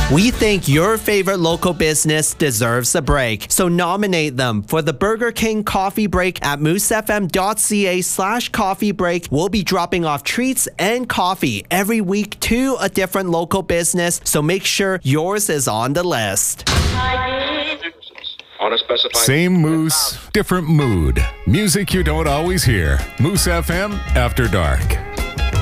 We think your favorite local business deserves a break, so nominate them for the Burger King Coffee Break at moosefm.ca/coffee break. We'll be dropping off treats and coffee every week to a different local business, so make sure yours is on the list. Same Moose, different mood. Music you don't always hear. Moose FM After Dark.